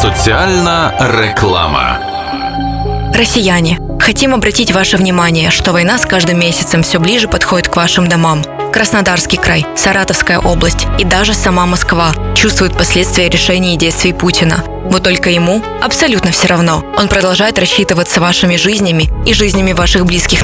Соціальна реклама. Россияне, хотим обратить ваше внимание, что война с каждым месяцем все ближе подходит к вашим домам. Краснодарский край, Саратовская область и даже сама Москва чувствуют последствия решений и действий Путина. Вот только ему абсолютно все равно. Он продолжает рассчитываться вашими жизнями и жизнями ваших близких